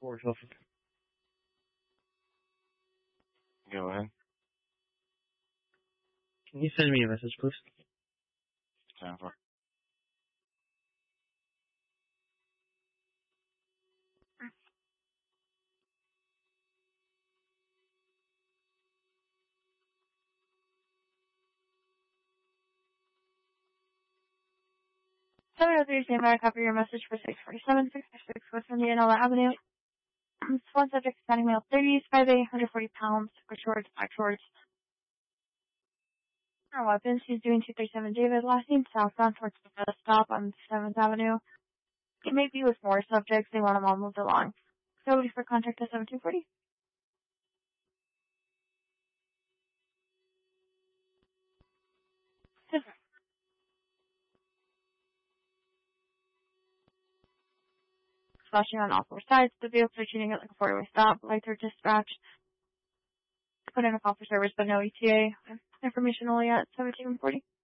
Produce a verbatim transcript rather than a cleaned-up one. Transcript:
four Suffolk. Go ahead. Can you send me a message, please? Time for. seven oh three, stand by, copy your message for six forty-seven, six forty-six West Indianola Avenue. One subject, standing male, thirties, five eight, one hundred forty pounds, for shorts, black shorts. Our weapons, he's doing two thirty-seven David, last name southbound towards the bus stop on seventh Avenue. It may be with more subjects, they want them all moved along. So, for contact us seven two forty. Flashing on all four sides, the vehicles are treating it like a four-way stop, lights are dispatched. Put in a call for service, but no E T A. Information only at seventeen forty.